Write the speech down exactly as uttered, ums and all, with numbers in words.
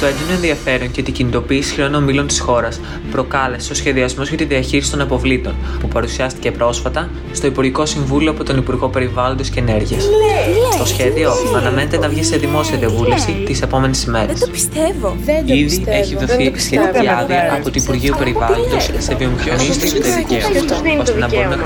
Το έντονο ενδιαφέρον και την κινητοποίηση χιλιών ομίλων της χώρας προκάλεσε ο σχεδιασμός για τη διαχείριση των αποβλήτων, που παρουσιάστηκε πρόσφατα στο Υπουργικό Συμβούλιο από τον Υπουργό Περιβάλλοντος και Ενέργειας. Το σχέδιο αναμένεται να βγει σε δημόσια διαβούλευση τις επόμενες ημέρες. Δεν το πιστεύω. Ήδη έχει δοθεί σχετική άδεια από το Υπουργείο Περιβάλλοντος σε βιομηχανίες του εξωτερικού, ώστε να μπορούν να